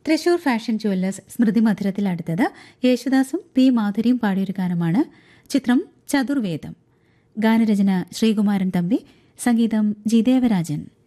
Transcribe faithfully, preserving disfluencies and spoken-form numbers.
Thrissur fashion jewellers സ്മൃതി മധുരത്തിൽ അടുത്തത് യേശുദാസും P മാധുരിയും പാടിയൊരു ഗാനമാണ്. ചിത്രം ചതുർവേദം. ഗാനരചന ശ്രീകുമാരൻ തമ്പി, സംഗീതം ജി ദേവരാജൻ.